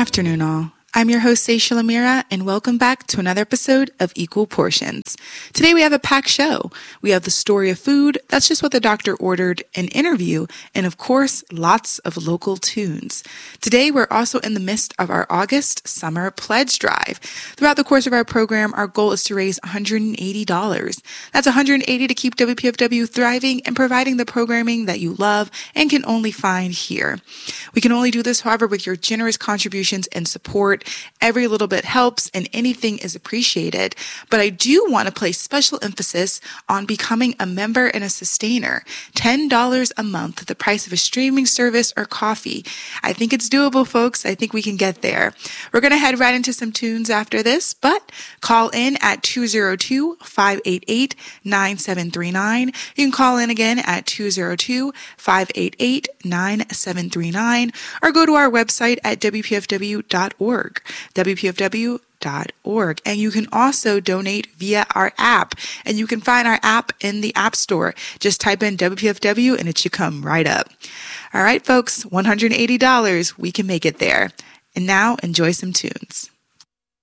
afternoon, all. I'm your host, Seisha Lamira, and welcome back to another episode of Equal Portions. Today we have a packed show. We have the story of food, that's just what the doctor ordered, an interview, and of course, lots of local tunes. Today we're also in the midst of our August Summer Pledge Drive. Throughout the course of our program, our goal is to raise $180. That's $180 to keep WPFW thriving and providing the programming that you love and can only find here. We can only do this, however, with your generous contributions and support. Every little bit helps and anything is appreciated. But I do want to place special emphasis on becoming a member and a sustainer. $10 a month, the price of a streaming service or coffee. I think it's doable, folks. I think we can get there. We're going to head right into some tunes after this, but call in at 202-588-9739. You can call in again at 202-588-9739 or go to our website at wpfw.org. WPFW.org. And you can also donate via our app. And you can find our app in the App Store. Just type in WPFW and it should come right up. All right, folks, $180. We can make it there. And now enjoy some tunes.